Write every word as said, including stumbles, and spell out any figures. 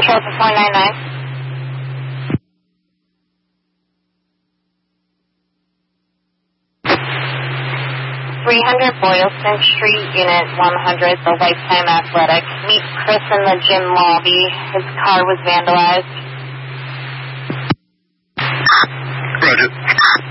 Control for four nine nine. three hundred Boylston Street, Unit one hundred, the Lifetime Athletics. Meet Chris in the gym lobby. His car was vandalized. Roger.